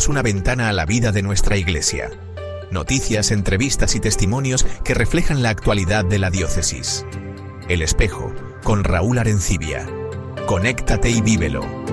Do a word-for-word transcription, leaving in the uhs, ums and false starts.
abrimos una ventana a la vida de nuestra iglesia. Noticias, entrevistas y testimonios que reflejan la actualidad de la diócesis. El Espejo, con Raúl Arencibia. Conéctate y vívelo.